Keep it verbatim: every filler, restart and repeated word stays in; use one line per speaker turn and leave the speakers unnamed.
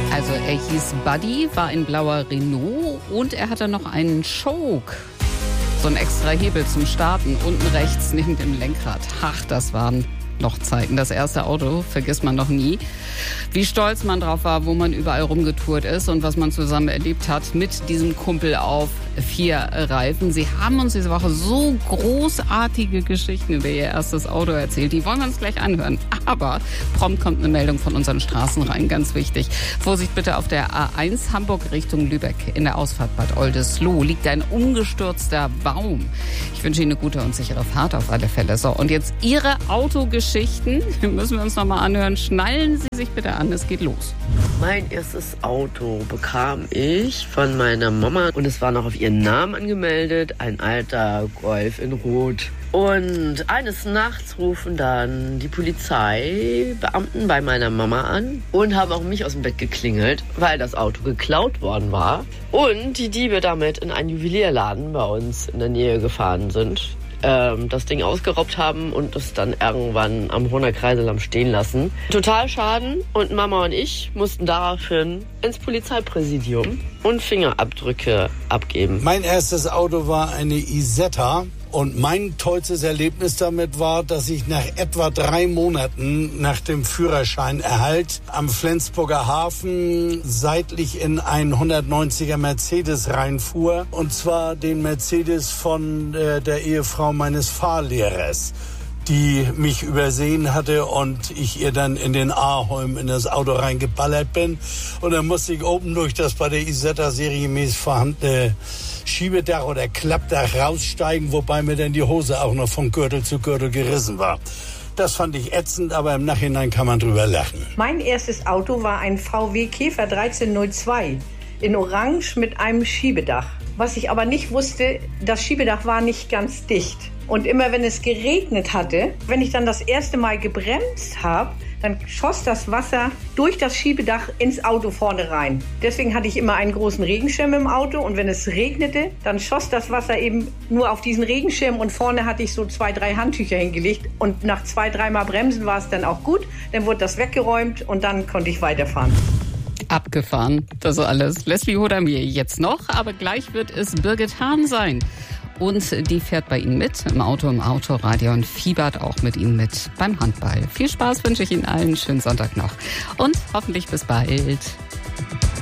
Also er hieß Buddy, war ein blauer Renault und er hatte noch einen Choke. So ein extra Hebel zum Starten, unten rechts neben dem Lenkrad. Ach, das waren noch Zeiten. Das erste Auto vergisst man noch nie. Wie stolz man drauf war, wo man überall rumgetourt ist und was man zusammen erlebt hat mit diesem Kumpel auf vier Reifen. Sie haben uns diese Woche so großartige Geschichten über ihr erstes Auto erzählt. Die wollen wir uns gleich anhören. Aber prompt kommt eine Meldung von unseren Straßen rein, ganz wichtig. Vorsicht bitte auf der A eins Hamburg Richtung Lübeck. In der Ausfahrt Bad Oldesloe liegt ein umgestürzter Baum. Ich wünsche Ihnen eine gute und sichere Fahrt auf alle Fälle. So, und jetzt Ihre Autogeschichten müssen wir uns noch mal anhören. Schnallen Sie sich bitte an, es geht los.
Mein erstes Auto bekam ich von meiner Mama und es war noch auf ihren Namen angemeldet, ein alter Golf in Rot. Und eines Nachts rufen dann die Polizeibeamten bei meiner Mama an und haben auch mich aus dem Bett geklingelt, weil das Auto geklaut worden war und die Diebe damit in einen Juwelierladen bei uns in der Nähe gefahren sind. Das Ding ausgeraubt haben und es dann irgendwann am Hohner Kreisalarm stehen lassen. Total Schaden und Mama und ich mussten daraufhin ins Polizeipräsidium und Fingerabdrücke abgeben.
Mein erstes Auto war eine Isetta. Und mein tollstes Erlebnis damit war, dass ich nach etwa drei Monaten nach dem Führerscheinerhalt am Flensburger Hafen seitlich in einen hundertneunziger Mercedes reinfuhr. Und zwar den Mercedes von äh, der Ehefrau meines Fahrlehrers, die mich übersehen hatte und ich ihr dann in den Ahorn in das Auto reingeballert bin. Und dann musste ich oben durch das bei der Isetta serienmäßig vorhandene Schiebedach oder Klappdach raussteigen, wobei mir dann die Hose auch noch von Gürtel zu Gürtel gerissen war. Das fand ich ätzend, aber im Nachhinein kann man drüber lachen.
Mein erstes Auto war ein V W Käfer dreizehn null zwei in Orange mit einem Schiebedach. Was ich aber nicht wusste, das Schiebedach war nicht ganz dicht. Und immer wenn es geregnet hatte, wenn ich dann das erste Mal gebremst habe, dann schoss das Wasser durch das Schiebedach ins Auto vorne rein. Deswegen hatte ich immer einen großen Regenschirm im Auto und wenn es regnete, dann schoss das Wasser eben nur auf diesen Regenschirm und vorne hatte ich so zwei, drei Handtücher hingelegt und nach zwei, dreimal Bremsen war es dann auch gut. Dann wurde das weggeräumt und dann konnte ich weiterfahren.
Abgefahren, das ist alles. Leslie Hodamir jetzt noch, aber gleich wird es Birgit Hahn sein. Und die fährt bei Ihnen mit, im Auto, im Autoradio und fiebert auch mit Ihnen mit beim Handball. Viel Spaß wünsche ich Ihnen allen, schönen Sonntag noch und hoffentlich bis bald.